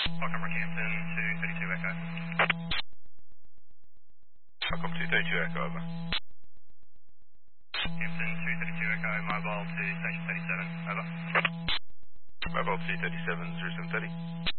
Welcome, Rockhampton, 232 Echo. Welcome 232 Echo, over. Hampton, 232 Echo, mobile to station 37, over. Mobile 237, 0730.